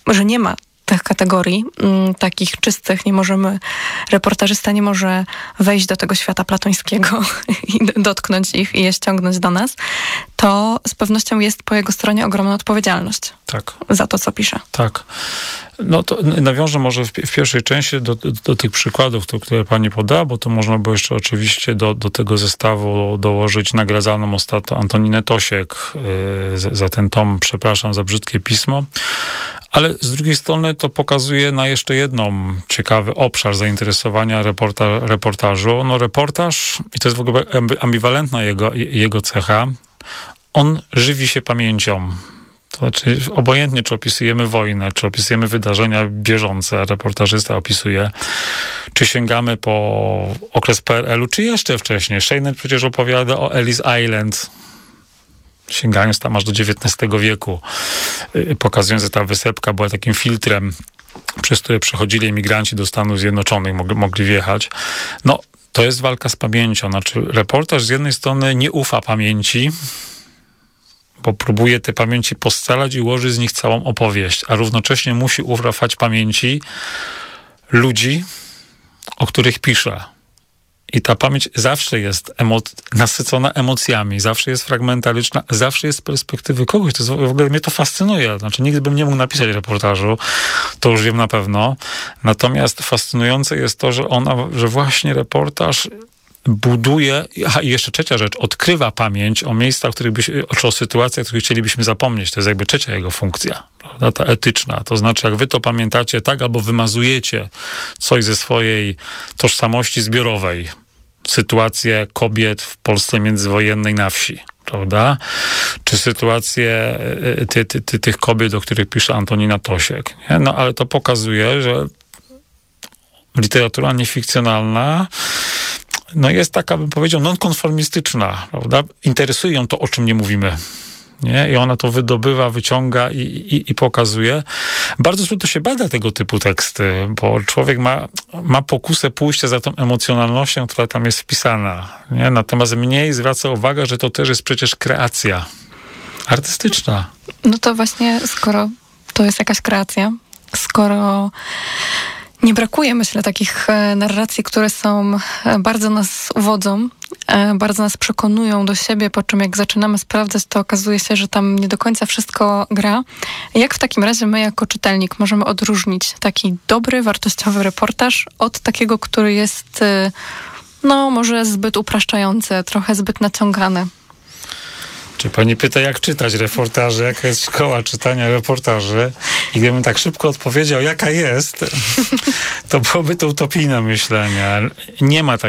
że nie ma tych kategorii takich czystych, reportażysta nie może wejść do tego świata platońskiego i dotknąć ich i je ściągnąć do nas, to z pewnością jest po jego stronie ogromna odpowiedzialność za to, co pisze. Tak. No to nawiążę może w pierwszej części do tych przykładów, które pani podała, bo to można by jeszcze oczywiście do tego zestawu dołożyć nagradzaną ostatnio Antoninę Tosiek za ten tom, przepraszam za brzydkie pismo. Ale z drugiej strony to pokazuje na jeszcze jedną ciekawy obszar zainteresowania reportażu. No reportaż, i to jest w ogóle ambiwalentna jego cecha, on żywi się pamięcią. To znaczy obojętnie, czy opisujemy wojnę, czy opisujemy wydarzenia bieżące, reportażysta opisuje, czy sięgamy po okres PRL-u, czy jeszcze wcześniej. Szejner przecież opowiada o Ellis Island, sięgając tam aż do XIX wieku, pokazując, że ta wysepka była takim filtrem, przez które przechodzili emigranci do Stanów Zjednoczonych, mogli wjechać. No, to jest walka z pamięcią. Znaczy, reportaż z jednej strony nie ufa pamięci, bo próbuje te pamięci poscalać i ułożyć z nich całą opowieść, a równocześnie musi ufać pamięci ludzi, o których pisze. I ta pamięć zawsze jest nasycona emocjami, zawsze jest fragmentaryczna, zawsze jest z perspektywy kogoś. To jest, w ogóle mnie to fascynuje. Znaczy, nigdy bym nie mógł napisać reportażu, to już wiem na pewno. Natomiast fascynujące jest to, że właśnie reportaż buduje, i jeszcze trzecia rzecz, odkrywa pamięć o miejscach, czy o sytuacjach, których chcielibyśmy zapomnieć. To jest jakby trzecia jego funkcja, prawda? Ta etyczna. To znaczy, jak wy to pamiętacie tak, albo wymazujecie coś ze swojej tożsamości zbiorowej. Sytuacje kobiet w Polsce międzywojennej na wsi, prawda? Czy sytuacje tych kobiet, o których pisze Antonina Tosiek. Nie? No, ale to pokazuje, że literatura niefikcjonalna jest taka, bym powiedział, nonkonformistyczna, prawda? Interesuje ją to, o czym nie mówimy. Nie? I ona to wydobywa, wyciąga i pokazuje. Bardzo trudno się bada tego typu teksty, bo człowiek ma pokusę pójścia za tą emocjonalnością, która tam jest wpisana. Nie? Natomiast mniej zwraca uwagę, że to też jest przecież kreacja artystyczna. No to właśnie, skoro to jest jakaś kreacja, skoro nie brakuje, myślę, takich narracji, które bardzo nas uwodzą, bardzo nas przekonują do siebie, po czym jak zaczynamy sprawdzać, to okazuje się, że tam nie do końca wszystko gra. Jak w takim razie my jako czytelnik możemy odróżnić taki dobry, wartościowy reportaż od takiego, który jest może zbyt upraszczający, trochę zbyt naciągany? Czy pani pyta, jak czytać reportaże, jaka jest szkoła czytania reportaży? I gdybym tak szybko odpowiedział, jaka jest, to byłoby to utopijne myślenie. Nie ma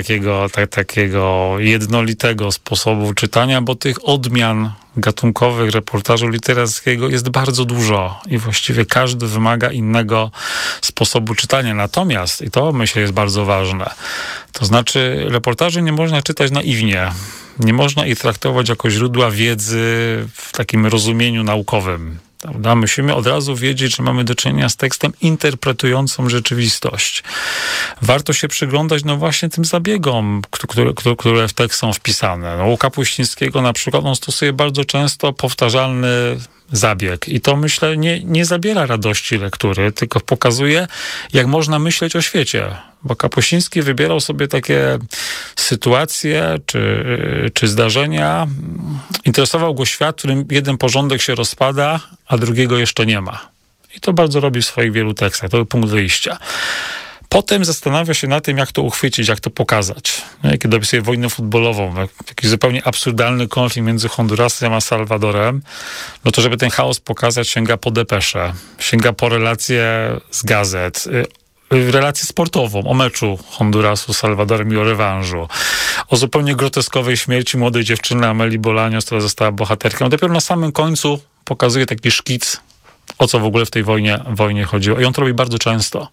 takiego jednolitego sposobu czytania, bo tych odmian gatunkowych reportażu literackiego jest bardzo dużo i właściwie każdy wymaga innego sposobu czytania. Natomiast, i to myślę jest bardzo ważne, to znaczy reportaży nie można czytać naiwnie. Nie można ich traktować jako źródła wiedzy w takim rozumieniu naukowym. Prawda? Musimy od razu wiedzieć, że mamy do czynienia z tekstem interpretującą rzeczywistość. Warto się przyglądać właśnie tym zabiegom, które w tekst są wpisane. U Kapuścińskiego na przykład on stosuje bardzo często powtarzalny zabieg. I to, myślę, nie zabiera radości lektury, tylko pokazuje, jak można myśleć o świecie. Bo Kapuściński wybierał sobie takie sytuacje czy zdarzenia. Interesował go świat, w którym jeden porządek się rozpada, a drugiego jeszcze nie ma. I to bardzo robi w swoich wielu tekstach. To był punkt wyjścia. Potem zastanawia się nad tym, jak to uchwycić, jak to pokazać. Kiedy opisuje wojnę futbolową, jakiś zupełnie absurdalny konflikt między Hondurasem a Salwadorem, no to żeby ten chaos pokazać, sięga po depesze, sięga po relacje z gazet, relację sportową o meczu Hondurasu z Salwadorem i o rewanżu, o zupełnie groteskowej śmierci młodej dziewczyny Ameli Bolaños, która została bohaterką. Dopiero na samym końcu pokazuje taki szkic, o co w ogóle w tej wojnie chodziło. I on to robi bardzo często.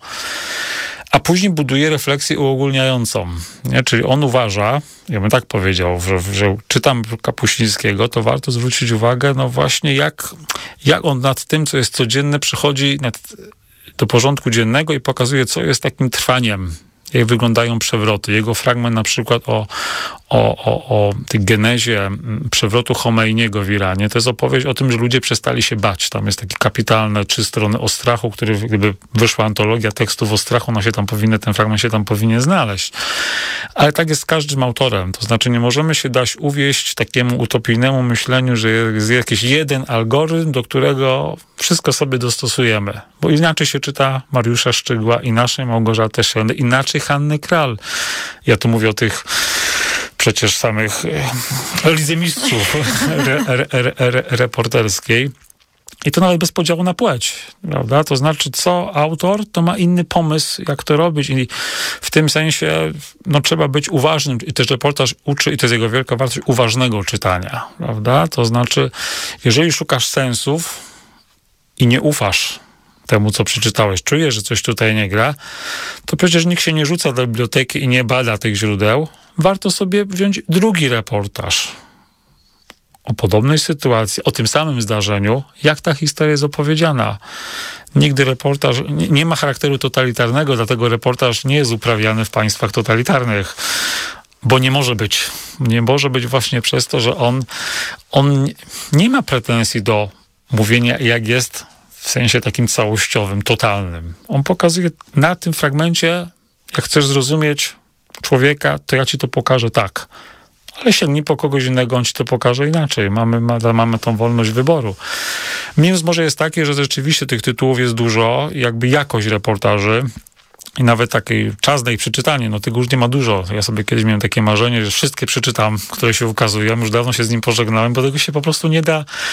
A później buduje refleksję uogólniającą. Nie? Czyli on uważa, ja bym tak powiedział, że czytam Kapuścińskiego, to warto zwrócić uwagę, właśnie jak on nad tym, co jest codzienne, przychodzi do porządku dziennego i pokazuje, co jest takim trwaniem, jak wyglądają przewroty. Jego fragment na przykład o tej genezie przewrotu Chomeiniego w Iranie, to jest opowieść o tym, że ludzie przestali się bać. Tam jest takie kapitalne 3 strony o strachu, który gdyby wyszła antologia tekstów o strachu, ten fragment się tam powinien znaleźć. Ale tak jest z każdym autorem. To znaczy nie możemy się dać uwieść takiemu utopijnemu myśleniu, że jest jakiś jeden algorytm, do którego wszystko sobie dostosujemy. Bo inaczej się czyta Mariusza Szczygła, inaczej Małgorzaty Szelny, inaczej Hanny Kral. Ja tu mówię o tych przecież samych Lizy Mistrzów reporterskiej. I to nawet bez podziału na płeć, prawda? To znaczy, co autor, to ma inny pomysł, jak to robić i w tym sensie trzeba być uważnym i też reportaż uczy, i to jest jego wielka wartość, uważnego czytania, prawda? To znaczy, jeżeli szukasz sensów i nie ufasz temu, co przeczytałeś, czujesz, że coś tutaj nie gra, to przecież nikt się nie rzuca do biblioteki i nie bada tych źródeł. Warto sobie wziąć drugi reportaż o podobnej sytuacji, o tym samym zdarzeniu, jak ta historia jest opowiedziana. Nigdy reportaż nie ma charakteru totalitarnego, dlatego reportaż nie jest uprawiany w państwach totalitarnych, bo nie może być. Nie może być właśnie przez to, że on nie ma pretensji do mówienia, jak jest w sensie takim całościowym, totalnym. On pokazuje na tym fragmencie, jak chcesz zrozumieć człowieka, to ja ci to pokażę tak. Ale sięgnij po kogoś innego, on ci to pokaże inaczej. Mamy tą wolność wyboru. Minus może jest taki, że rzeczywiście tych tytułów jest dużo, jakby jakość reportaży i nawet taki czas na ich przeczytanie, tego już nie ma dużo. Ja sobie kiedyś miałem takie marzenie, że wszystkie przeczytam, które się ukazują. Już dawno się z nim pożegnałem, bo tego się po prostu nie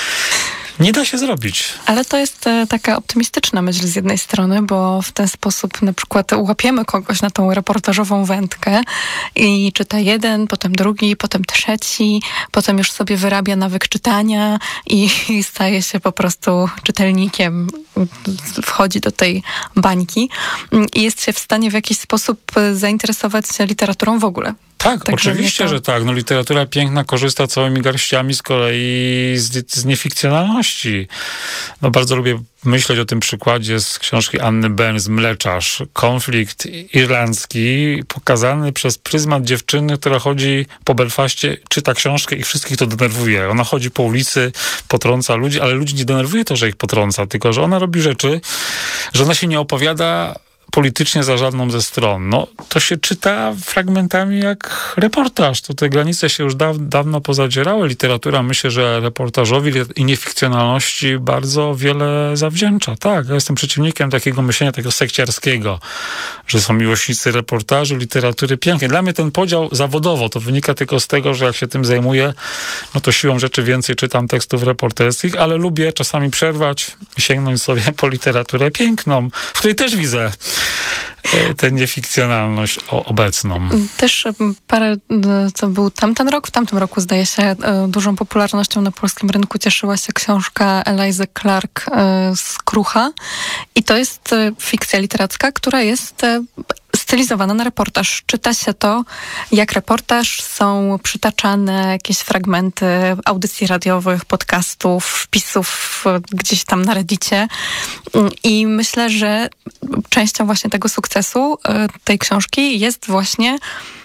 da się zrobić. Ale to jest taka optymistyczna myśl z jednej strony, bo w ten sposób na przykład łapiemy kogoś na tą reportażową wędkę i czyta jeden, potem drugi, potem trzeci, potem już sobie wyrabia nawyk czytania i staje się po prostu czytelnikiem, wchodzi do tej bańki i jest się w stanie w jakiś sposób zainteresować się literaturą w ogóle. Tak, oczywiście, że tak. Literatura piękna korzysta całymi garściami z kolei z niefikcjonalności. Bardzo lubię myśleć o tym przykładzie z książki Anny Burns, Mleczarz. Konflikt irlandzki pokazany przez pryzmat dziewczyny, która chodzi po Belfaście, czyta książkę i wszystkich to denerwuje. Ona chodzi po ulicy, potrąca ludzi, ale ludzi nie denerwuje to, że ich potrąca, tylko że ona robi rzeczy, że ona się nie opowiada politycznie za żadną ze stron. To się czyta fragmentami jak reportaż. To te granice się już dawno pozadzierały. Literatura, myślę, że reportażowi i niefikcjonalności bardzo wiele zawdzięcza. Tak, ja jestem przeciwnikiem takiego myślenia, takiego sekciarskiego, że są miłośnicy reportażu, literatury pięknej. Dla mnie ten podział zawodowo to wynika tylko z tego, że jak się tym zajmuję, to siłą rzeczy więcej czytam tekstów reporterskich, ale lubię czasami przerwać i sięgnąć sobie po literaturę piękną, w której też widzę tę niefikcjonalność obecną. Też co był tamten rok, w tamtym roku zdaje się dużą popularnością na polskim rynku cieszyła się książka Elizy Clark Skrucha i to jest fikcja literacka, która jest stylizowana na reportaż. Czyta się to jak reportaż, są przytaczane jakieś fragmenty audycji radiowych, podcastów, wpisów gdzieś tam na Reddicie i myślę, że częścią właśnie tego sukcesu tej książki jest właśnie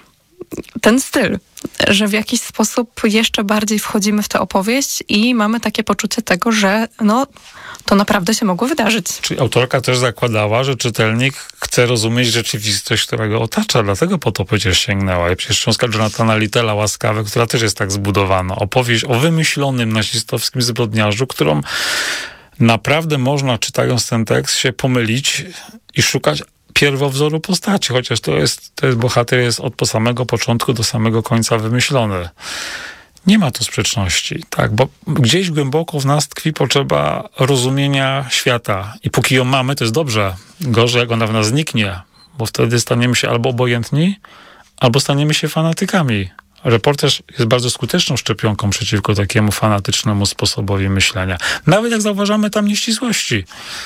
ten styl, że w jakiś sposób jeszcze bardziej wchodzimy w tę opowieść i mamy takie poczucie tego, że to naprawdę się mogło wydarzyć. Czyli autorka też zakładała, że czytelnik chce rozumieć rzeczywistość, która go otacza, dlatego po to przecież sięgnęła. I przecież książka Jonathana Littella Łaskawy, która też jest tak zbudowana. Opowieść o wymyślonym nazistowskim zbrodniarzu, którą naprawdę można, czytając ten tekst, się pomylić i szukać pierwowzoru postaci, chociaż to jest bohater jest od samego początku do samego końca wymyślony. Nie ma tu sprzeczności, tak, bo gdzieś głęboko w nas tkwi potrzeba rozumienia świata i póki ją mamy, to jest dobrze. Gorzej, jak ona w nas zniknie, bo wtedy staniemy się albo obojętni, albo staniemy się fanatykami. Reportaż jest bardzo skuteczną szczepionką przeciwko takiemu fanatycznemu sposobowi myślenia. Nawet jak zauważamy tam nieścisłości.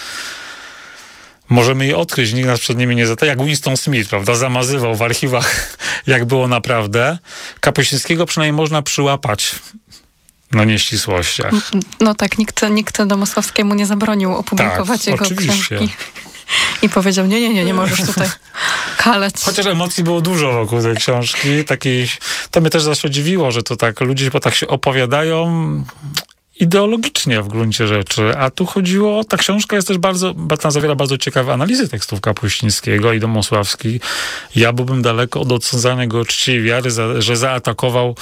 Możemy je odkryć, nikt nas przed nimi nie zataje. Jak Winston Smith, prawda, zamazywał w archiwach, jak było naprawdę. Kapuscińskiego przynajmniej można przyłapać na nieścisłościach. Tak, nikt Domosławskiemu nie zabronił opublikować jego oczywiście. książki. I powiedział, nie możesz tutaj kaleć. Chociaż emocji było dużo wokół tej książki, To mnie też zawsze dziwiło, że to tak ludzie tak się opowiadają ideologicznie w gruncie rzeczy, a tu chodziło, ta książka jest też tam zawiera bardzo ciekawe analizy tekstów Kapuścińskiego i Domosławski. Ja byłbym daleko od odsądzania go uczciwej wiary, że zaatakował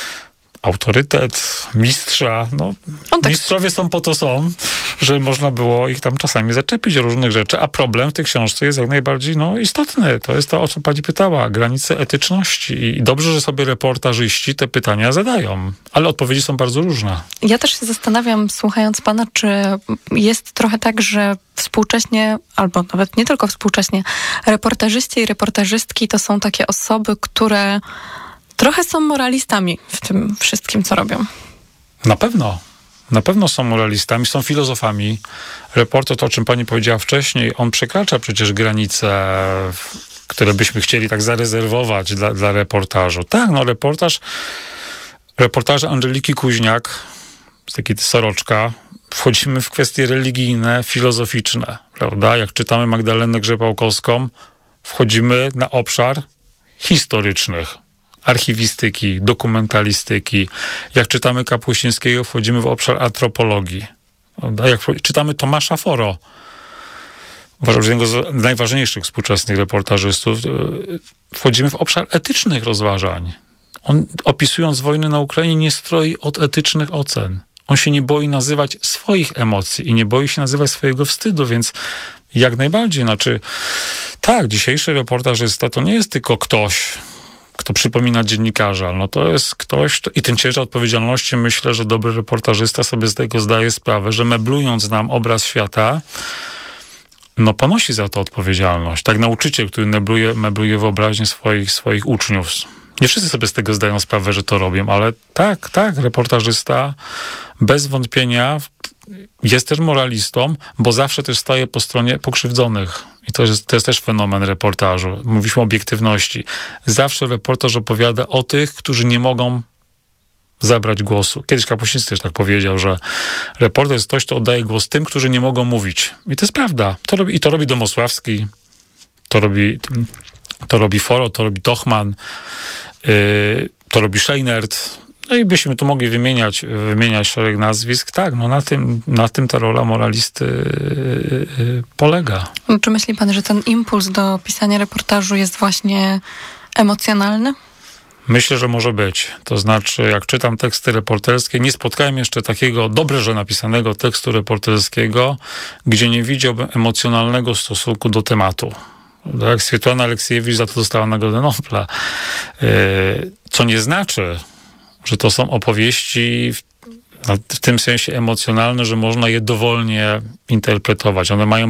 autorytet mistrza. Mistrzowie są po to są, że można było ich tam czasami zaczepić o różnych rzeczy, a problem w tej książce jest jak najbardziej istotny. To jest to, o co pani pytała, granice etyczności. I dobrze, że sobie reportażyści te pytania zadają, ale odpowiedzi są bardzo różne. Ja też się zastanawiam, słuchając pana, czy jest trochę tak, że współcześnie, albo nawet nie tylko współcześnie, reportażyści i reportażystki to są takie osoby, które trochę są moralistami w tym wszystkim, co robią. Na pewno są moralistami, są filozofami. Reporter, to o czym pani powiedziała wcześniej, on przekracza przecież granice, które byśmy chcieli tak zarezerwować dla reportażu. Tak, reportaże Angeliki Kuźniak, taki Soroczka, wchodzimy w kwestie religijne, filozoficzne, prawda? Jak czytamy Magdalenę Grzepałkowską, wchodzimy na obszar historycznych, archiwistyki, dokumentalistyki. Jak czytamy Kapuścińskiego, wchodzimy w obszar antropologii. Jak czytamy Tomasza Foro, uważam, że jednego z najważniejszych współczesnych reportażystów, wchodzimy w obszar etycznych rozważań. On, opisując wojnę na Ukrainie, nie stroi od etycznych ocen. On się nie boi nazywać swoich emocji i nie boi się nazywać swojego wstydu, więc jak najbardziej. Tak, dzisiejszy reportażysta to nie jest tylko ktoś, kto przypomina dziennikarza. To jest ktoś, i ten ciężar odpowiedzialności, myślę, że dobry reportażysta sobie z tego zdaje sprawę, że meblując nam obraz świata, ponosi za to odpowiedzialność. Tak nauczyciel, który mebluje wyobraźnię swoich uczniów. Nie wszyscy sobie z tego zdają sprawę, że to robią, ale tak, reportażysta bez wątpienia jest też moralistą, bo zawsze też staje po stronie pokrzywdzonych. I to jest też fenomen reportażu. Mówiliśmy o obiektywności. Zawsze reportaż opowiada o tych, którzy nie mogą zabrać głosu. Kiedyś Kapuściński też tak powiedział, że reporter jest ktoś, kto oddaje głos tym, którzy nie mogą mówić. I to jest prawda. To robi Domosławski, to robi Foro, to robi Tochman, to robi Scheinert. I byśmy tu mogli wymieniać szereg nazwisk. Tak, na tym ta rola moralisty polega. Czy myśli pan, że ten impuls do pisania reportażu jest właśnie emocjonalny? Myślę, że może być. To znaczy, jak czytam teksty reporterskie, nie spotkałem jeszcze takiego dobrze napisanego tekstu reporterskiego, gdzie nie widziałbym emocjonalnego stosunku do tematu. Tak, Swiatłana Aleksiejewicz za to dostała Nagrodę Nobla. Co nie znaczy, że to są opowieści w tym sensie emocjonalne, że można je dowolnie interpretować. One mają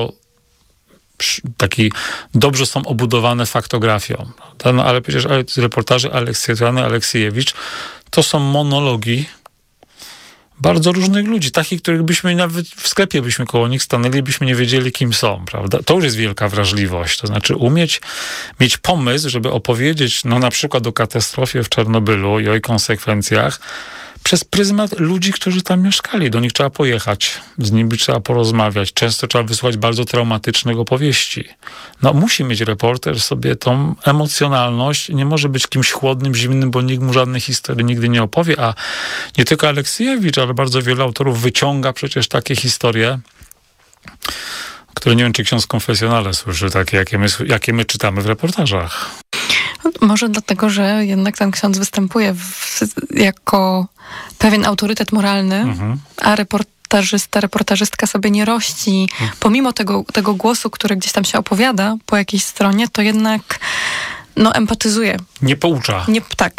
dobrze są obudowane faktografią. Ale przecież reportaże Swiatłany Aleksiejewicz to są monologi bardzo różnych ludzi, takich, których byśmy nawet w sklepie koło nich stanęli, byśmy nie wiedzieli, kim są, prawda? To już jest wielka wrażliwość. To znaczy mieć pomysł, żeby opowiedzieć, na przykład o katastrofie w Czarnobylu i o jej konsekwencjach przez pryzmat ludzi, którzy tam mieszkali. Do nich trzeba pojechać, z nimi trzeba porozmawiać. Często trzeba wysłać bardzo traumatycznych opowieści. Musi mieć reporter sobie tą emocjonalność. Nie może być kimś chłodnym, zimnym, bo nikt mu żadnej historii nigdy nie opowie. A nie tylko Aleksiejewicz, ale bardzo wielu autorów wyciąga przecież takie historie, które nie wiem, czy ksiądz konfesjonale słyszy, takie, jakie my czytamy w reportażach. Może dlatego, że jednak ten ksiądz występuje jako pewien autorytet moralny, a reportażystka sobie nie rości. Pomimo tego głosu, który gdzieś tam się opowiada po jakiejś stronie, to jednak empatyzuje. Nie poucza.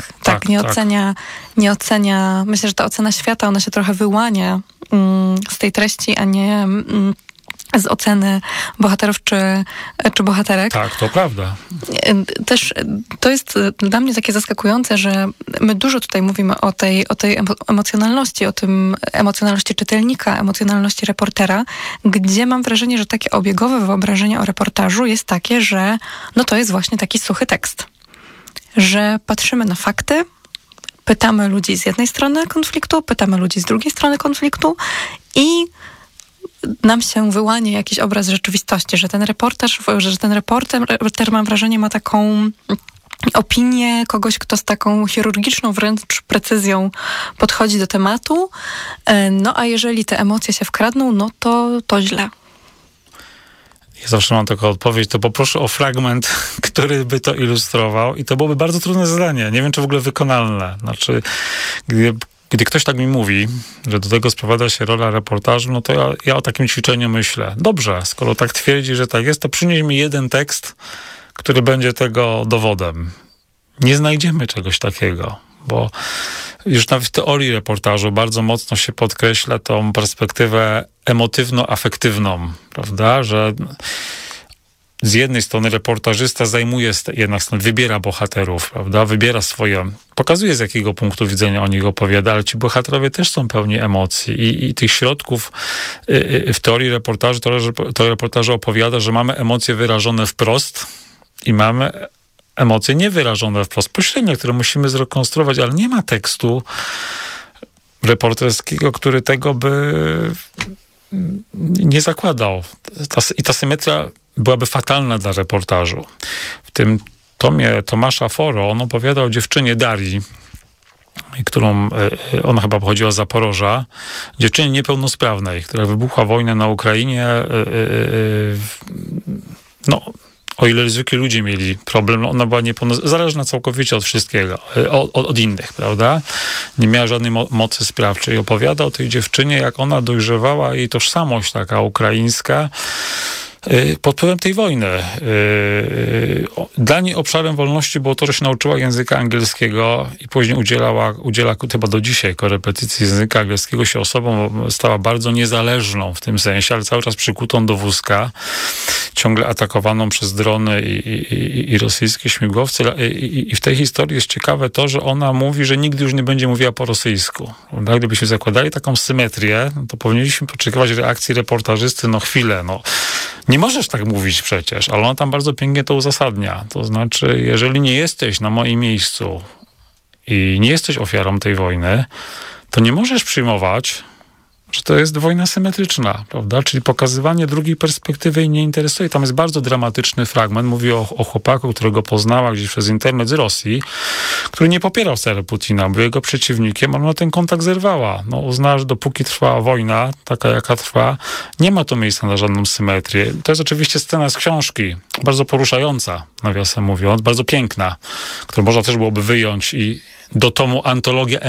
Nie ocenia. Myślę, że ta ocena świata, ona się trochę wyłania z tej treści, a nie z oceny bohaterów czy bohaterek. Tak, to prawda. Też to jest dla mnie takie zaskakujące, że my dużo tutaj mówimy o tej emocjonalności, o tym emocjonalności czytelnika, emocjonalności reportera, gdzie mam wrażenie, że takie obiegowe wyobrażenie o reportażu jest takie, że to jest właśnie taki suchy tekst. Że patrzymy na fakty, pytamy ludzi z jednej strony konfliktu, pytamy ludzi z drugiej strony konfliktu i nam się wyłania jakiś obraz rzeczywistości, że ten reporter, mam wrażenie, ma taką opinię kogoś, kto z taką chirurgiczną wręcz precyzją podchodzi do tematu. No a jeżeli te emocje się wkradną, no to źle. Ja zawsze mam taką odpowiedź, to poproszę o fragment, który by to ilustrował i to byłoby bardzo trudne zadanie. Nie wiem, czy w ogóle wykonalne. Znaczy, gdy ktoś tak mi mówi, że do tego sprowadza się rola reportażu, no to ja o takim ćwiczeniu myślę. Dobrze, skoro tak twierdzi, że tak jest, to przynieś mi jeden tekst, który będzie tego dowodem. Nie znajdziemy czegoś takiego, bo już nawet w teorii reportażu bardzo mocno się podkreśla tą perspektywę emotywno-afektywną, prawda, że z jednej strony reportażysta zajmuje jednak stąd, wybiera bohaterów, prawda, wybiera swoje, pokazuje z jakiego punktu widzenia o nich opowiada, ale ci bohaterowie też są pełni emocji i tych środków w teorii reportażu, to reportażu opowiada, że mamy emocje wyrażone wprost i mamy emocje niewyrażone wprost, pośrednio, które musimy zrekonstruować, ale nie ma tekstu reporterskiego, który tego by nie zakładał. I ta symetria byłaby fatalna dla reportażu. W tym tomie Tomasza Foro on opowiada o dziewczynie Darii, którą ona chyba pochodziła z Zaporoża, dziewczynie niepełnosprawnej, która wybuchła wojna na Ukrainie. O ile zwykli ludzie mieli problem, ona była zależna całkowicie od wszystkiego, od innych, prawda? Nie miała żadnej mocy sprawczej. Opowiada o tej dziewczynie, jak ona dojrzewała, jej tożsamość taka ukraińska pod wpływem tej wojny. Dla niej obszarem wolności było to, że się nauczyła języka angielskiego i później udziela chyba do dzisiaj korepetycji z języka angielskiego, się osobą stała bardzo niezależną w tym sensie, ale cały czas przykutą do wózka, ciągle atakowaną przez drony i rosyjskie śmigłowce. I w tej historii jest ciekawe to, że ona mówi, że nigdy już nie będzie mówiła po rosyjsku. Gdybyśmy zakładali taką symetrię, to powinniśmy oczekiwać reakcji reportażysty, chwilę, nie możesz tak mówić przecież, ale ona tam bardzo pięknie to uzasadnia. To znaczy, jeżeli nie jesteś na moim miejscu i nie jesteś ofiarą tej wojny, to nie możesz przyjmować, że to jest wojna symetryczna, prawda? Czyli pokazywanie drugiej perspektywy jej nie interesuje. Tam jest bardzo dramatyczny fragment. Mówi o chłopaku, którego poznała gdzieś przez internet z Rosji, który nie popierał wcale Putina, był jego przeciwnikiem, ale ona ten kontakt zerwała. Uznała, że dopóki trwa wojna, taka jaka trwa, nie ma tu miejsca na żadną symetrię. To jest oczywiście scena z książki, bardzo poruszająca, nawiasem mówiąc, bardzo piękna, którą można też byłoby wyjąć i do tomu antologię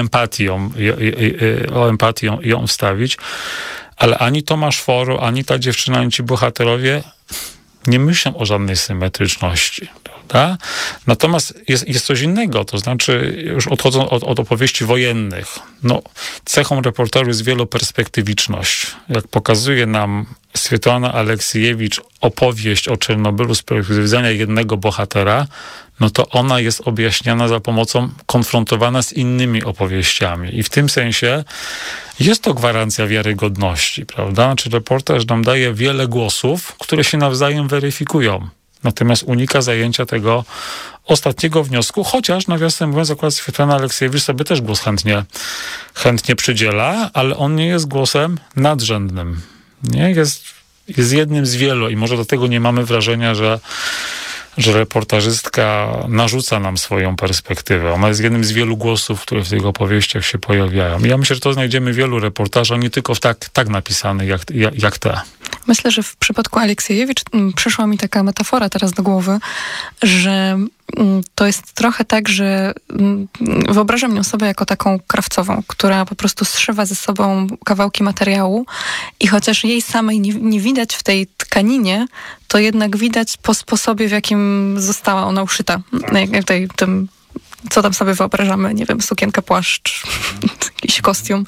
o empatią ją wstawić, ale ani Tomasz Foro, ani ta dziewczyna, ani ci bohaterowie nie myślą o żadnej symetryczności, prawda? Natomiast jest coś innego, to znaczy, już odchodząc od opowieści wojennych, cechą reportażu jest wieloperspektywiczność. Jak pokazuje nam Swietłana Aleksiejewicz opowieść o Czernobylu z perspektywy widzenia jednego bohatera, to ona jest objaśniana za pomocą, konfrontowana z innymi opowieściami. I w tym sensie jest to gwarancja wiarygodności, prawda? Znaczy reportaż nam daje wiele głosów, które się nawzajem weryfikują. Natomiast unika zajęcia tego ostatniego wniosku, chociaż nawiasem mówiąc, akurat Swietłana Aleksiejewicz sobie też głos chętnie przydziela, ale on nie jest głosem nadrzędnym. Nie? Jest jednym z wielu i może dlatego nie mamy wrażenia, że reportażystka narzuca nam swoją perspektywę. Ona jest jednym z wielu głosów, które w tych opowieściach się pojawiają. I ja myślę, że to znajdziemy w wielu reportażach, nie tylko w tak napisanych jak te. Myślę, że w przypadku Aleksiejewicz przyszła mi taka metafora teraz do głowy, że to jest trochę tak, że wyobrażam ją sobie jako taką krawcową, która po prostu zszywa ze sobą kawałki materiału i chociaż jej samej nie widać w tej tkaninie, to jednak widać po sposobie, w jakim została ona uszyta. Tym, co tam sobie wyobrażamy, nie wiem, sukienkę, płaszcz, jakiś kostium,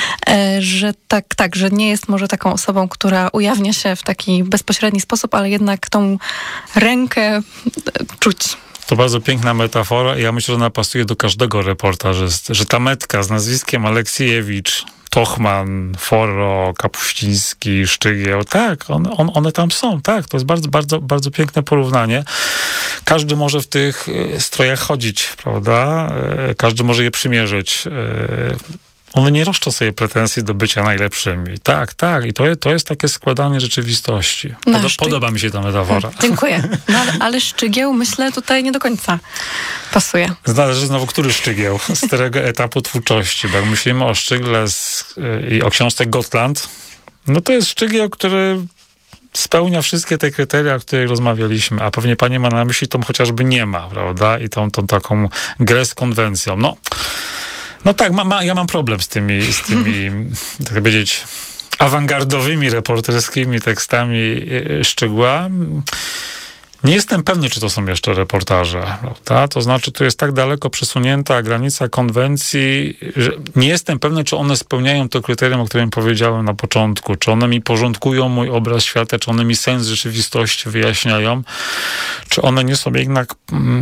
że że nie jest może taką osobą, która ujawnia się w taki bezpośredni sposób, ale jednak tą rękę czuć. To bardzo piękna metafora i ja myślę, że ona pasuje do każdego reportażysty, że ta metka z nazwiskiem Aleksiejewicz, Tochman, Foro, Kapuściński, Szczygieł, tak, one tam są, tak, to jest bardzo, bardzo, bardzo piękne porównanie. Każdy może w tych strojach chodzić, prawda? Każdy może je przymierzyć. one nie roszczą sobie pretensji do bycia najlepszymi. Tak. I to jest takie składanie rzeczywistości. Podoba mi się ta metafora. Dziękuję. No, ale szczygieł, myślę, tutaj nie do końca pasuje. Zależy znowu, który szczygieł z którego etapu twórczości. Bo jak myślimy o szczygle i o książce Gotland, no to jest szczygieł, który spełnia wszystkie te kryteria, o których rozmawialiśmy, a pewnie pani ma na myśli tą chociażby nie ma, prawda? I tą taką grę z konwencją. No tak, ja mam problem z tymi tak powiedzieć, awangardowymi, reporterskimi tekstami Szczygła. Nie jestem pewny, czy to są jeszcze reportaże, prawda? To znaczy, tu jest tak daleko przesunięta granica konwencji, że nie jestem pewny, czy one spełniają to kryterium, o którym powiedziałem na początku. Czy one mi porządkują mój obraz świata, czy one mi sens rzeczywistości wyjaśniają, czy one nie są jednak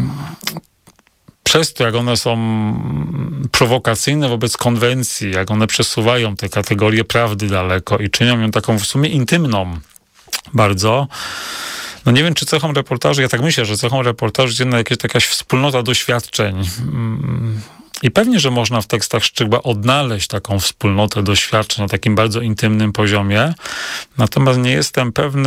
przez to, jak one są prowokacyjne wobec konwencji, jak one przesuwają te kategorie prawdy daleko i czynią ją taką w sumie intymną bardzo. No nie wiem, czy cechą reportażu, ja tak myślę, że cechą reportażu jest jednak jakaś wspólnota doświadczeń. I pewnie, że można w tekstach Szczygła odnaleźć taką wspólnotę doświadczeń na takim bardzo intymnym poziomie. Natomiast nie jestem pewny,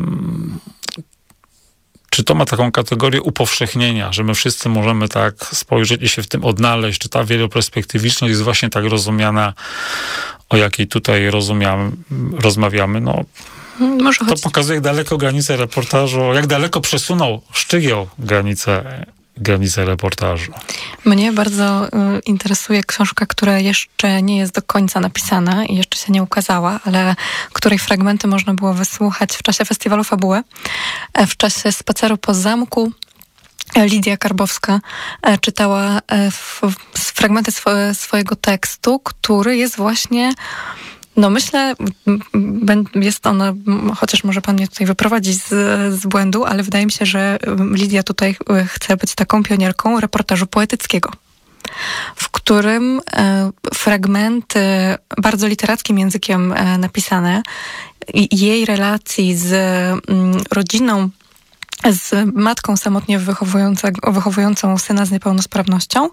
czy to ma taką kategorię upowszechnienia, że my wszyscy możemy tak spojrzeć i się w tym odnaleźć, czy ta wieloperspektywiczność jest właśnie tak rozumiana, o jakiej tutaj rozmawiamy. No, to pokazuje, jak daleko granice reportażu, jak daleko przesunął Szczygieł granice reportażu. Mnie bardzo interesuje książka, która jeszcze nie jest do końca napisana i jeszcze się nie ukazała, ale której fragmenty można było wysłuchać w czasie festiwalu Fabuły. W czasie spaceru po zamku Lidia Karbowska czytała fragmenty swojego tekstu, który jest właśnie, no myślę, jest ona, chociaż może pan mnie tutaj wyprowadzić z błędu, ale wydaje mi się, że Lidia tutaj chce być taką pionierką reportażu poetyckiego, w którym fragmenty bardzo literackim językiem napisane jej relacji z rodziną, z matką samotnie wychowującą syna z niepełnosprawnością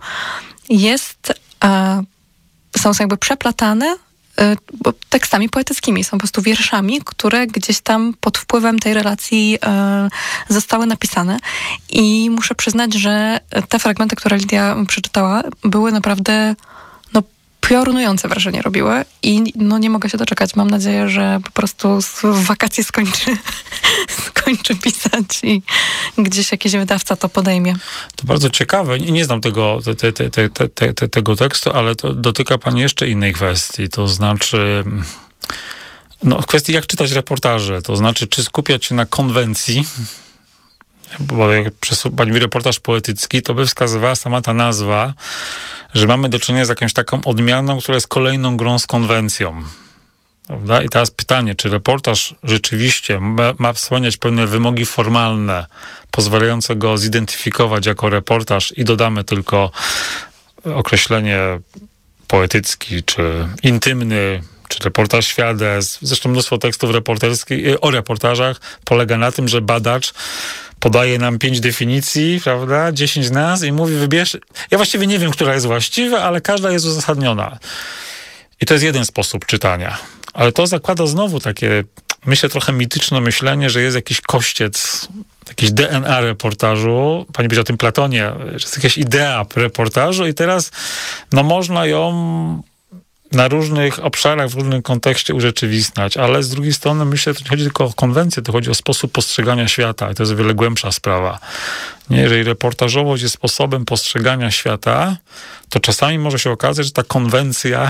są jakby przeplatane tekstami poetyckimi. Są po prostu wierszami, które gdzieś tam pod wpływem tej relacji zostały napisane. I muszę przyznać, że te fragmenty, które Lidia przeczytała, były naprawdę piorunujące wrażenie robiły i nie mogę się doczekać. Mam nadzieję, że po prostu w wakacje skończy pisać i gdzieś jakiś wydawca to podejmie. To bardzo ciekawe. Nie znam tego tekstu, ale to dotyka pani jeszcze innej kwestii. To znaczy kwestii, jak czytać reportaże. To znaczy, czy skupiać się na konwencji, bo jak pani mówi reportaż poetycki, to by wskazywała sama ta nazwa, że mamy do czynienia z jakąś taką odmianą, która jest kolejną grą z konwencją. Prawda? I teraz pytanie, czy reportaż rzeczywiście ma spełniać pewne wymogi formalne, pozwalające go zidentyfikować jako reportaż i dodamy tylko określenie poetycki, czy intymny, czy reportaż świadectw. Zresztą mnóstwo tekstów o reportażach polega na tym, że badacz podaje nam 5 definicji, prawda, 10 nazw i mówi, wybierz. Ja właściwie nie wiem, która jest właściwa, ale każda jest uzasadniona. I to jest jeden sposób czytania. Ale to zakłada znowu takie, myślę, trochę mityczne myślenie, że jest jakiś kościec, jakiś DNA reportażu. Pani powiedziała o tym Platonie, że jest jakaś idea reportażu i teraz można ją na różnych obszarach, w różnym kontekście urzeczywistniać, ale z drugiej strony myślę, że to nie chodzi tylko o konwencję, to chodzi o sposób postrzegania świata i to jest o wiele głębsza sprawa. Nie, jeżeli reportażowość jest sposobem postrzegania świata, to czasami może się okazać, że ta konwencja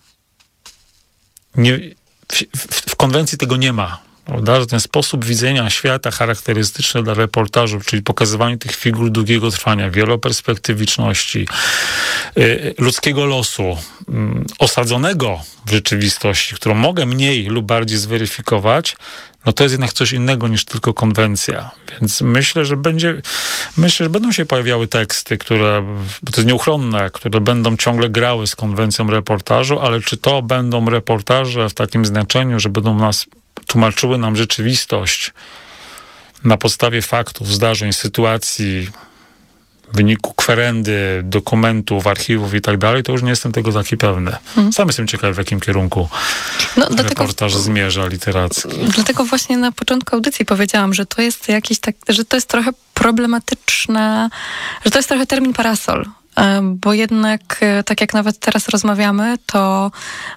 w konwencji tego nie ma. Prawda? Że ten sposób widzenia świata charakterystyczny dla reportażu, czyli pokazywanie tych figur długiego trwania, wieloperspektywiczności, ludzkiego losu, osadzonego w rzeczywistości, którą mogę mniej lub bardziej zweryfikować, to jest jednak coś innego niż tylko konwencja. Więc myślę, że będą się pojawiały teksty, bo to jest nieuchronne, które będą ciągle grały z konwencją reportażu, ale czy to będą reportaże w takim znaczeniu, że będą tłumaczyły nam rzeczywistość na podstawie faktów, zdarzeń, sytuacji w wyniku kwerendy, dokumentów, archiwów i tak dalej, to już nie jestem tego taki pewny. Sam jestem ciekaw, w jakim kierunku reportaż zmierza literacki. Dlatego właśnie na początku audycji powiedziałam, że to jest że to jest trochę problematyczne, że to jest trochę termin parasol. Bo jednak, tak jak nawet teraz rozmawiamy, to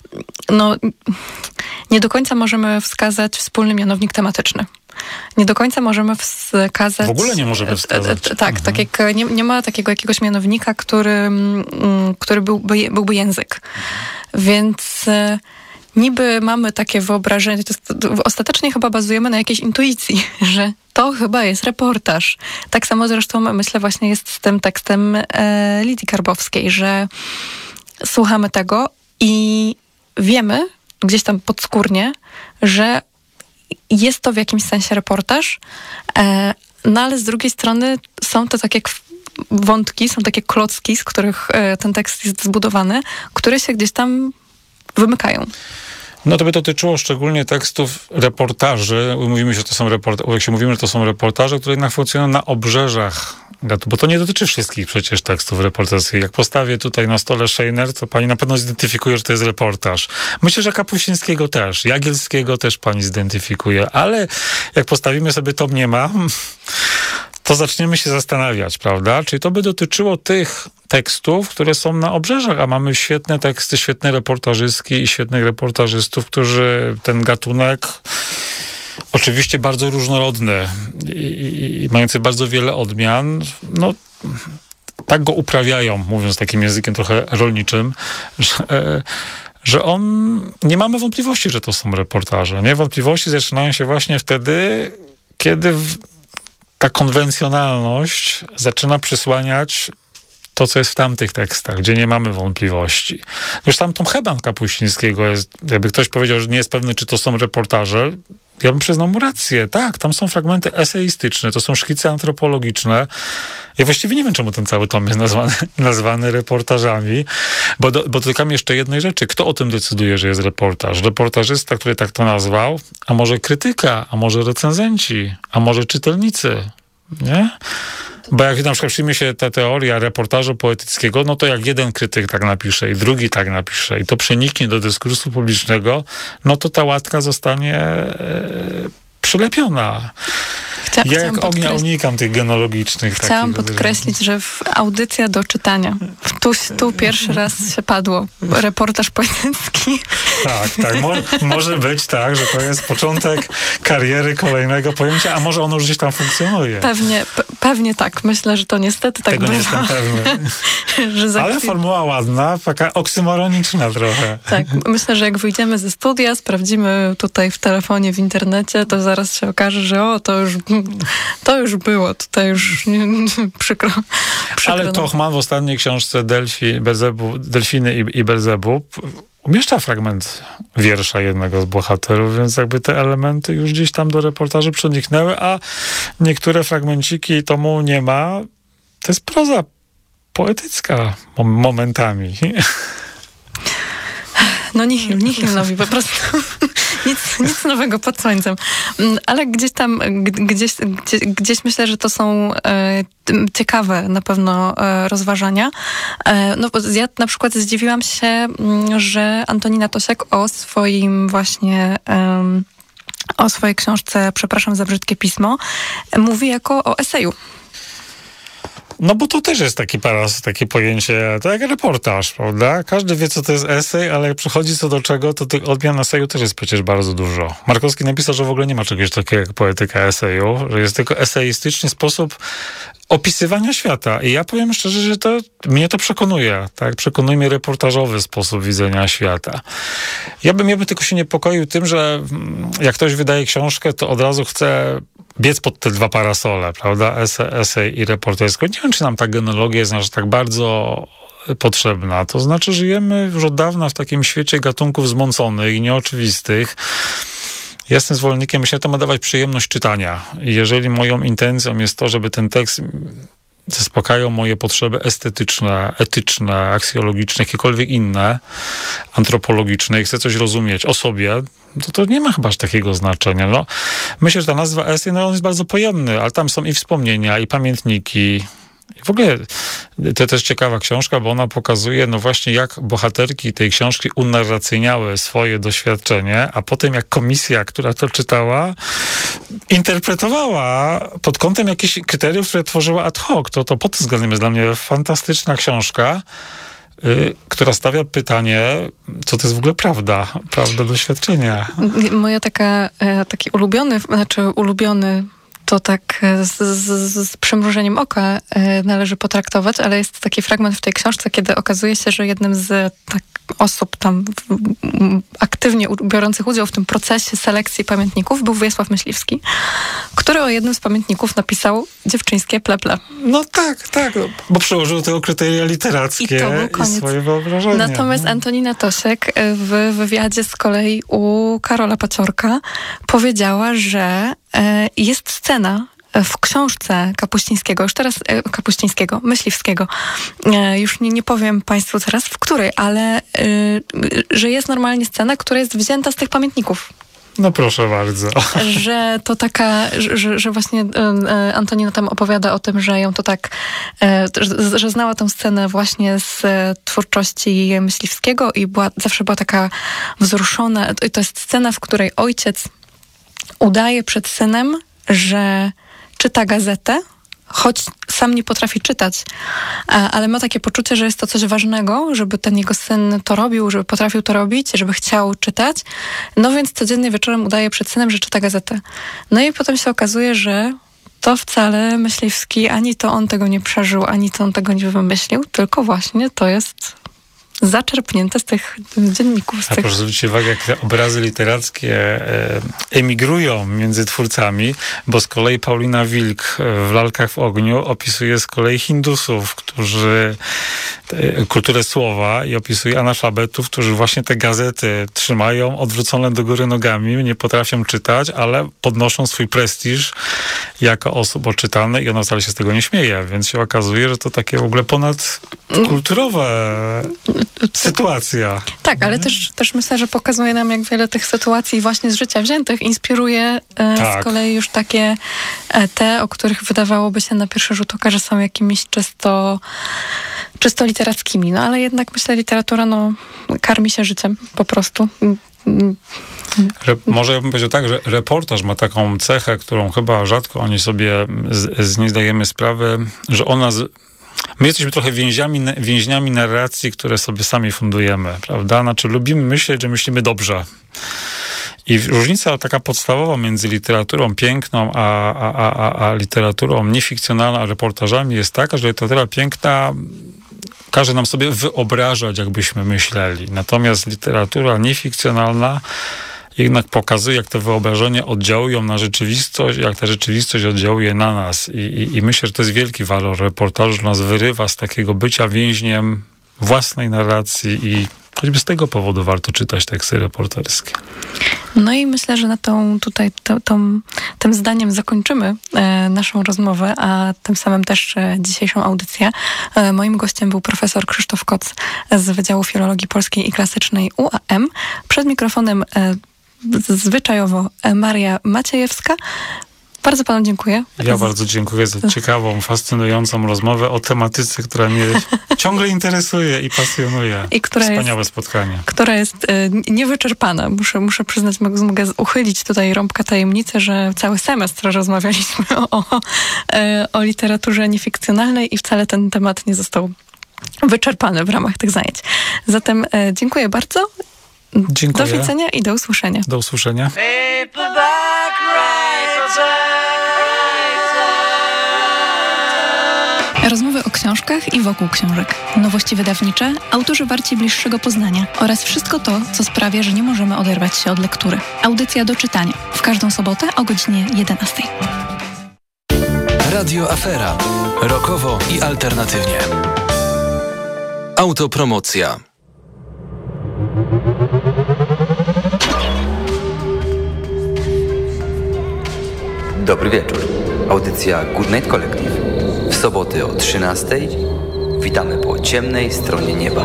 nie do końca możemy wskazać wspólny mianownik tematyczny. Nie do końca możemy wskazać... W ogóle nie możemy wskazać. Tak, tak jak nie ma takiego jakiegoś mianownika, który byłby język. Więc niby mamy takie wyobrażenie, ostatecznie chyba bazujemy na jakiejś intuicji, że to chyba jest reportaż. Tak samo zresztą myślę właśnie jest z tym tekstem Lidii Karbowskiej, że słuchamy tego i wiemy gdzieś tam podskórnie, że jest to w jakimś sensie reportaż, no ale z drugiej strony są to takie wątki, są takie klocki, z których ten tekst jest zbudowany, które się gdzieś tam wymykają. No to by dotyczyło szczególnie tekstów reportaży. Mówimy, że to są jak się mówimy, że to są reportaże, które jednak funkcjonują na obrzeżach gatunku, bo to nie dotyczy wszystkich przecież tekstów reporterskich. Jak postawię tutaj na stole Szejner, to pani na pewno zidentyfikuje, że to jest reportaż. Myślę, że Kapuścińskiego też, Jagielskiego też pani zidentyfikuje, ale jak postawimy sobie to nie ma, to zaczniemy się zastanawiać, prawda? Czyli to by dotyczyło tych tekstów, które są na obrzeżach, a mamy świetne teksty, świetne reportażystki i świetnych reportażystów, którzy ten gatunek oczywiście bardzo różnorodny i mający bardzo wiele odmian, no tak go uprawiają, mówiąc takim językiem trochę rolniczym, że nie mamy wątpliwości, że to są reportaże. Nie? Wątpliwości zaczynają się właśnie wtedy, kiedy ta konwencjonalność zaczyna przysłaniać to, co jest w tamtych tekstach, gdzie nie mamy wątpliwości. Już tam Tom Heban Kapuścińskiego jest, jakby ktoś powiedział, że nie jest pewny, czy to są reportaże, ja bym przyznał mu rację. Tak, tam są fragmenty eseistyczne, to są szkice antropologiczne. Ja właściwie nie wiem, czemu ten cały tom jest nazwany reportażami, bo dotykam jeszcze jednej rzeczy. Kto o tym decyduje, że jest reportaż? Reportażysta, który tak to nazwał, a może krytyka, a może recenzenci, a może czytelnicy, nie? Bo jak na przykład przyjmie się ta teoria reportażu poetyckiego, no to jak jeden krytyk tak napisze i drugi tak napisze i to przeniknie do dyskursu publicznego, no to ta łatka zostanie przylepiona. Ja jak ognia unikam tych genealogicznych. Chciałam podkreślić, że audycja do czytania. Tu pierwszy raz się padło. Reportaż poetycki. Tak. Może być tak, że to jest początek kariery kolejnego pojęcia, a może ono już gdzieś tam funkcjonuje. Pewnie tak. Myślę, że to niestety tak bywa. Tego nie jestem pewny. Ale formuła ładna, taka oksymoroniczna trochę. Tak. Myślę, że jak wyjdziemy ze studia, sprawdzimy tutaj w telefonie, w internecie, to zaraz się okaże, że to już było. Tutaj już przykro. Ale Tochman w ostatniej książce Delfiny i Belzebub umieszcza fragment wiersza jednego z bohaterów, więc jakby te elementy już gdzieś tam do reportaży przeniknęły, a niektóre fragmenciki tomu nie ma. To jest proza poetycka momentami. No nihil nowi, po prostu nic nowego pod słońcem. Ale gdzieś myślę, że to są ciekawe na pewno rozważania. No, ja na przykład zdziwiłam się, że Antonina Tosiak o swojej książce Przepraszam za brzydkie pismo mówi jako o eseju. No bo to też jest takie pojęcie, to jak reportaż, prawda? Każdy wie, co to jest esej, ale jak przychodzi co do czego, to tych odmian eseju też jest przecież bardzo dużo. Markowski napisał, że w ogóle nie ma czegoś takiego jak poetyka eseju, że jest tylko eseistyczny sposób opisywania świata. I ja powiem szczerze, że mnie to przekonuje. Tak? Przekonuje mnie reportażowy sposób widzenia świata. Ja bym tylko się niepokoił tym, że jak ktoś wydaje książkę, to od razu chce biec pod te dwa parasole, prawda? Esej i reportersko. Nie wiem, czy nam ta genealogia jest aż tak bardzo potrzebna. To znaczy, żyjemy już od dawna w takim świecie gatunków zmąconych i nieoczywistych. Ja jestem zwolennikiem, myślę, że to ma dawać przyjemność czytania. I jeżeli moją intencją jest to, żeby ten tekst zaspokajał moje potrzeby estetyczne, etyczne, aksjologiczne, jakiekolwiek inne, antropologiczne i chcę coś rozumieć o sobie, to nie ma chyba aż takiego znaczenia. No, myślę, że ta nazwa esej, on jest bardzo pojemny, ale tam są i wspomnienia, i pamiętniki, W ogóle to też ciekawa książka, bo ona pokazuje, no właśnie, jak bohaterki tej książki unarracyjniały swoje doświadczenie, a potem jak komisja, która to czytała, interpretowała pod kątem jakichś kryteriów, które tworzyła ad hoc. To pod tym względem jest dla mnie fantastyczna książka, która stawia pytanie, co to jest w ogóle prawda doświadczenia. Moja taki ulubiony, to tak z przymrużeniem oka należy potraktować, ale jest taki fragment w tej książce, kiedy okazuje się, że jednym z osób tam aktywnie biorących udział w tym procesie selekcji pamiętników był Wiesław Myśliwski, który o jednym z pamiętników napisał dziewczyńskie pleple. No tak, bo przełożył do tego kryteria literackie i swoje wyobrażenie. Natomiast Antonina Tosiek w wywiadzie z kolei u Karola Paciorka powiedziała, że jest scena w książce Myśliwskiego. Już nie powiem Państwu teraz, w której, ale że jest normalnie scena, która jest wzięta z tych pamiętników. No proszę bardzo. Że to że właśnie Antonina tam opowiada o tym, że ją to tak, że znała tę scenę właśnie z twórczości Myśliwskiego i zawsze była taka wzruszona. To jest scena, w której ojciec udaje przed synem, że czyta gazetę, choć sam nie potrafi czytać, ale ma takie poczucie, że jest to coś ważnego, żeby ten jego syn to robił, żeby potrafił to robić, żeby chciał czytać. No więc codziennie wieczorem udaje przed synem, że czyta gazetę. No i potem się okazuje, że to wcale Myśliwski, ani to on tego nie przeżył, ani to on tego nie wymyślił, tylko właśnie to jest zaczerpnięte z tych dzienników. Proszę zwrócić uwagę, jak te obrazy literackie emigrują między twórcami, bo z kolei Paulina Wilk w Lalkach w ogniu opisuje z kolei Hindusów, którzy kulturę słowa i opisuje analfabetów, którzy właśnie te gazety trzymają odwrócone do góry nogami, nie potrafią czytać, ale podnoszą swój prestiż jako osób oczytane i ona wcale się z tego nie śmieje, więc się okazuje, że to takie w ogóle ponadkulturowe sytuacja. Tak, ale też myślę, że pokazuje nam, jak wiele tych sytuacji właśnie z życia wziętych inspiruje z kolei już takie te, o których wydawałoby się na pierwszy rzut oka, że są jakimiś czysto literackimi. No ale jednak myślę, literatura karmi się życiem po prostu. Może ja bym powiedział tak, że reportaż ma taką cechę, którą chyba rzadko oni sobie z niej zdajemy sprawę, że my jesteśmy trochę więźniami narracji, które sobie sami fundujemy, prawda? Znaczy lubimy myśleć, że myślimy dobrze. I różnica taka podstawowa między literaturą piękną a literaturą niefikcjonalną, a reportażami jest taka, że literatura piękna każe nam sobie wyobrażać, jakbyśmy myśleli. Natomiast literatura niefikcjonalna jednak pokazuje, jak te wyobrażenia oddziałują na rzeczywistość, jak ta rzeczywistość oddziałuje na nas. I myślę, że to jest wielki walor reportażu, że nas wyrywa z takiego bycia więźniem własnej narracji i choćby z tego powodu warto czytać teksty reporterskie. No i myślę, że na tym zdaniem zakończymy naszą rozmowę, a tym samym też dzisiejszą audycję. Moim gościem był profesor Krzysztof Koc z Wydziału Filologii Polskiej i Klasycznej UAM. Przed mikrofonem zwyczajowo Maria Maciejewska. Bardzo panu dziękuję. Ja bardzo dziękuję za ciekawą, fascynującą rozmowę o tematyce, która mnie ciągle interesuje i pasjonuje. I wspaniałe spotkanie. Która jest niewyczerpana. Muszę przyznać, mogę uchylić tutaj rąbka tajemnicy, że cały semestr rozmawialiśmy o literaturze niefikcjonalnej i wcale ten temat nie został wyczerpany w ramach tych zajęć. Zatem dziękuję bardzo. Dziękuję. Do widzenia i do usłyszenia. Do usłyszenia. Rozmowy o książkach i wokół książek. Nowości wydawnicze, autorzy warci bliższego poznania oraz wszystko to, co sprawia, że nie możemy oderwać się od lektury. Audycja do czytania. W każdą sobotę o godzinie 11. Radio Afera. Rockowo i alternatywnie. Autopromocja. Dobry wieczór. Audycja Good Night Collective. W soboty o 13:00 witamy po ciemnej stronie nieba.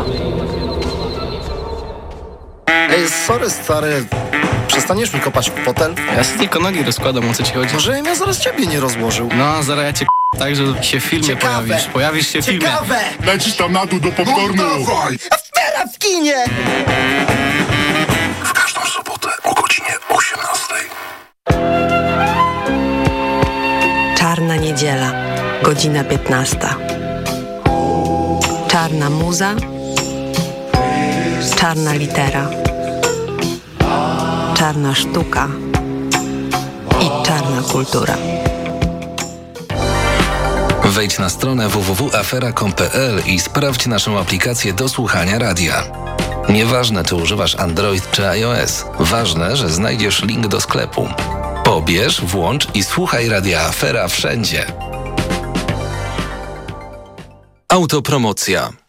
Ej, sorry stary, przestaniesz mi kopać w fotel? Ja sobie tylko nogi rozkładam, o co ci chodzi? Może ja zaraz ciebie nie rozłożył. No, zaraz ja cię Tak, że się w filmie pojawisz się w filmie. Lecisz tam na dół do popcornu. Afera w kinie! W każdą sobotę o godzinie 18:00. Czarna niedziela, godzina 15. Czarna muza, czarna litera, czarna sztuka i czarna kultura. Wejdź na stronę www.afera.com.pl i sprawdź naszą aplikację do słuchania radia. Nieważne, czy używasz Android czy iOS, ważne, że znajdziesz link do sklepu. Pobierz, włącz i słuchaj Radia Afera wszędzie. Autopromocja.